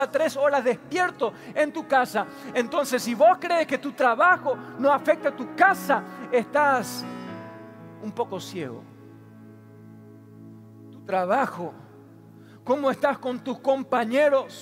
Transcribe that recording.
3 horas despierto en tu casa. Entonces, si vos crees que tu trabajo no afecta a tu casa, estás un poco ciego. Tu trabajo, cómo estás con tus compañeros,